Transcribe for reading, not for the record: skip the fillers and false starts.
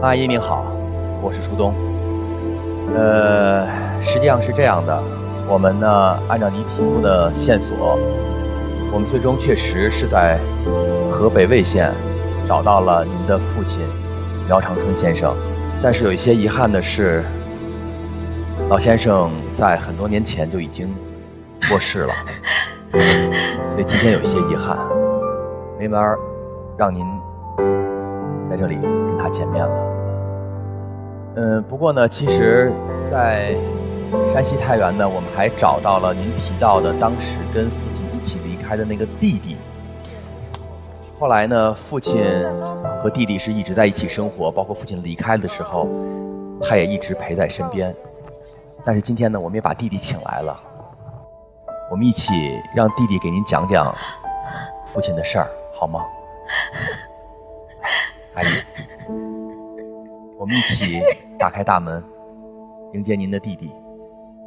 阿姨您好，我是舒东。实际上是这样的，我们呢按照你提供的线索，我们最终确实是在河北魏县找到了您的父亲苗长春先生，但是有一些遗憾的是，老先生在很多年前就已经过世了，所以今天有一些遗憾，没法让您在这里跟他见面了。不过呢，其实，在山西太原呢，我们还找到了您提到的当时跟父亲一起离开的那个弟弟。后来呢，父亲和弟弟是一直在一起生活，包括父亲离开的时候，他也一直陪在身边。但是今天呢，我们也把弟弟请来了，我们一起让弟弟给您讲讲父亲的事儿，好吗？阿姨，我们一起打开大门，迎接您的弟弟。